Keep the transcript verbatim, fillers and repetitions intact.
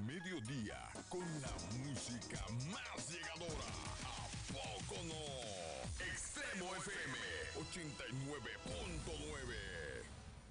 mediodía, con la música más llegadora. ¿A poco no? Extremo F M ochenta y nueve punto nueve.